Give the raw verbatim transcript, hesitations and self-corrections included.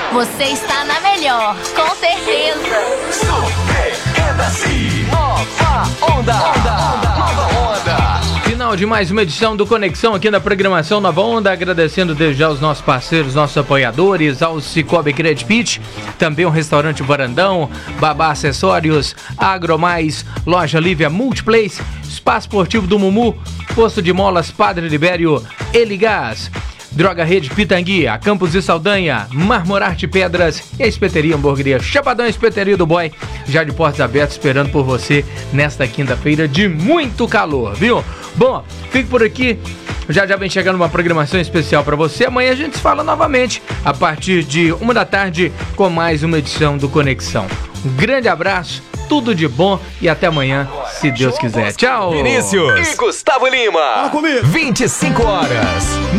Você está na melhor, com certeza. Super N-C, Nova Onda, Onda, Nova Onda. Final de mais uma edição do Conexão aqui na programação Nova Onda, agradecendo desde já aos nossos parceiros, nossos apoiadores, ao Cicobi Credit Pitch, também o Restaurante Varandão, Babá Acessórios, Agromais, Loja Lívia Multiplace, Espaço Esportivo do Mumu, Posto de Molas Padre Libério, Eligás, Droga Rede Pitangui, a Campos e Saldanha, Marmorarte Pedras e a Espeteria Hamburgueria Chapadão Espeteria do Boy, já de portas abertas esperando por você nesta quinta-feira de muito calor, viu? Bom, fique por aqui, já já vem chegando uma programação especial para você. Amanhã a gente se fala novamente a partir de uma da tarde com mais uma edição do Conexão. Um grande abraço, tudo de bom e até amanhã, se Deus quiser. Tchau! Vinícius e Gustavo Lima. Fala comigo. vinte e cinco horas.